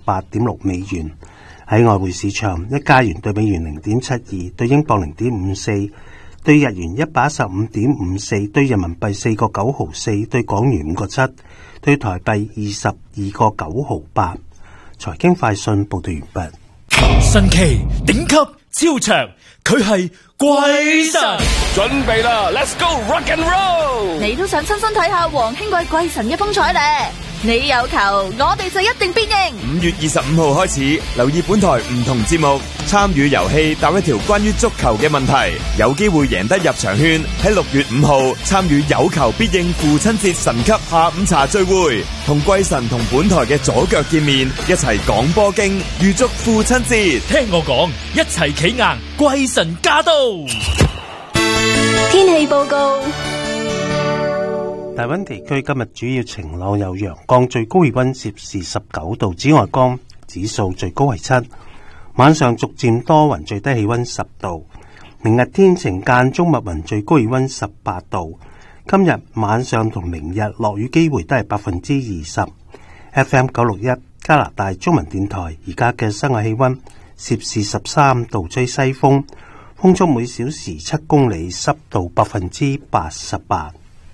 18.6美元。喺外匯市場，一加元對美元0.72，對英鎊0.54，對日元115.54，對人民幣4個9毫4，對港元5個7，對台幣22個9毫8。財經快訊報道完畢。 神奇頂級超長，佢係鬼神， 準備啦 ，Let's go rock and roll！ 你都想親身睇下黃興貴鬼神嘅風采咧？你有球，我哋就一定必贏。 5月25號開始，留意本台唔同節目，參與遊戲答一條關於足球嘅問題，有機會贏得入場券。喺6月5號參與有球必應父親節神級下午茶聚會，同貴神同本台嘅左腳見面，一齊講波經，預祝父親節。 聽我講，一齊企硬，貴神駕到！ 天氣報告。 大溫地區今日主要晴朗有陽光，最高氣溫攝氏19度，紫外光指數最高為7。晚上逐漸多雲，最低氣溫10度。明日天晴間中密雲，最高氣溫18度。今日晚上同明日落雨機會都係20%。FM 961加拿大中文電台而家嘅室外氣溫攝氏13度，吹西風，風速每小時7公里，濕度88%。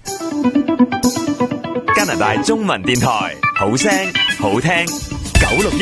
加拿大中文電台，好聲好聽961。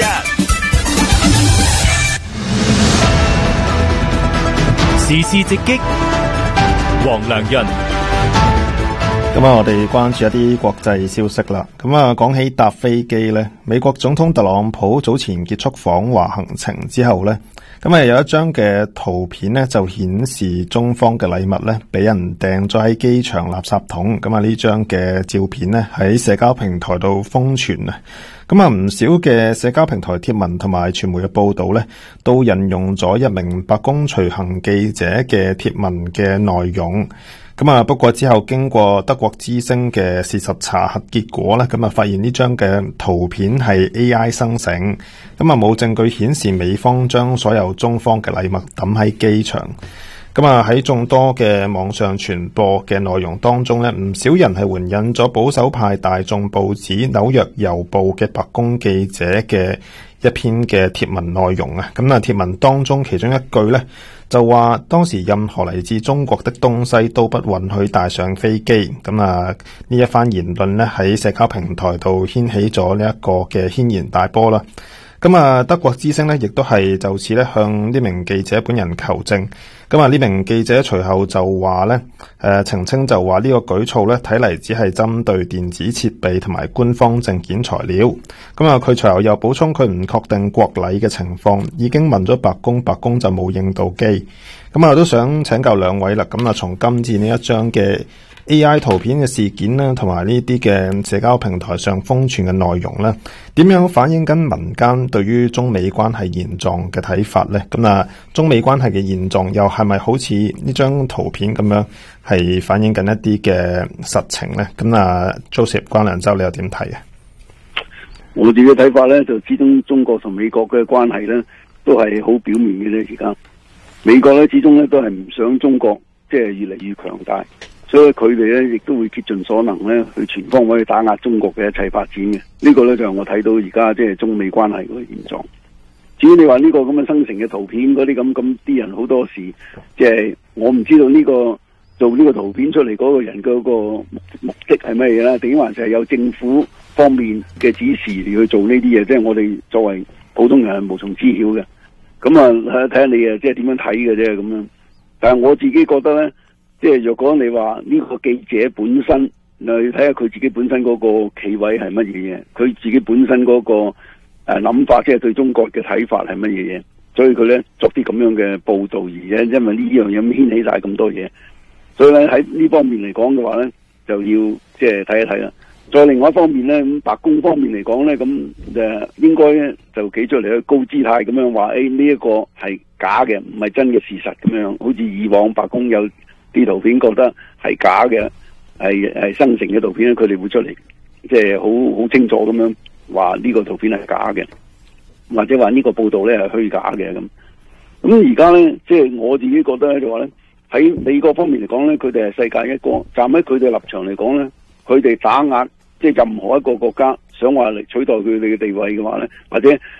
時事直擊，黃良潤。 咁我哋關注一啲國際消息啦。講起搭飛機呢，美國總統特朗普早前結束訪華行程之後呢，有一張嘅圖片呢，就顯示中方嘅禮物呢，俾人掟咗喺機場垃圾桶。呢張嘅照片呢，喺社交平台度瘋傳啊。唔少嘅社交平台貼文同埋傳媒嘅報道呢，都引用咗一名白宮隨行記者嘅貼文嘅內容。不過之後經過德國之聲嘅事實查核結果呢，發現呢張嘅圖片係 AI 生成，冇證據顯示美方將所有中方嘅禮物抌喺機場。喺眾多嘅網上傳播嘅內容當中呢，唔少人係援引咗保守派大眾報紙《紐約郵報》嘅白宮記者嘅一篇嘅貼文內容啊。貼文當中其中一句呢，就話當時任何嚟自中國的東西都不允許帶上飛機。呢一番言論呢，喺社交平台度掀起咗呢一個嘅軒然大波啦。德國之聲呢，亦都係就此呢向呢名記者本人求證。呢名記者隨後就話呢，澄清就話呢個舉措呢，睇嚟只係針對電子設備同埋官方證件材料。佢隨後又補充佢唔確定國禮嘅情況，已經問咗白宮，白宮就冇應到機。都想請教兩位啦。從今次呢一張嘅AI 圖片嘅事件啦，同埋呢啲嘅社交平台上瘋傳嘅內容咧，點樣反映緊民間對於中美關係現狀嘅睇法咧？中美關係嘅現狀又係咪好似呢張圖片咁樣係反映緊一啲嘅實情咧？Joseph 關良洲，你又點睇啊？ 我自己睇法咧，就始終中國同美國嘅關係咧，都係好表面嘅咧。而家美國咧，始終咧都係唔想中國即係越嚟越強大。所以佢哋咧亦都會竭盡所能咧，去全方位去打壓中國嘅一切發展嘅。呢個咧就係我睇到而家即係中美關係嗰個現狀。至於你話呢個咁嘅生成嘅圖片嗰啲咁啲人好多時，即係我唔知道呢個做呢個圖片出嚟嗰個人嗰個目的係乜嘢啦？定還是係有政府方面嘅指示嚟去做呢啲嘢？即係我哋作為普通人係無從知曉嘅。咁啊睇下你啊，即係點樣睇嘅啫咁樣。但係我自己覺得咧。即係若果你話呢個記者本身，你睇下佢自己本身嗰個企位係乜嘢嘢，佢自己本身嗰個諗法，即係對中國嘅睇法係乜嘢嘢，所以佢咧作啲咁樣嘅報導而咧，因為呢樣嘢咁掀起晒咁多嘢，所以咧喺呢方面嚟講嘅話咧，就要即係睇一睇啦。再另外一方面咧，咁白宮方面嚟講咧，咁應該咧就企出嚟去高姿態咁樣話，呢一個係假嘅，唔係真嘅事實咁樣，好似以往白宮有啲圖片覺得係假嘅，係生成嘅圖片咧，佢哋會出嚟，即係好清楚咁樣話呢個圖片係假嘅，或者話呢個報道咧係虛假嘅咁。咁而家咧，即係我自己覺得咧就話咧，喺美國方面嚟講咧，佢哋係世界一哥，站喺佢哋立場嚟講咧，佢哋打壓即係任何一個國家想話嚟取代佢哋嘅地位嘅話咧，或者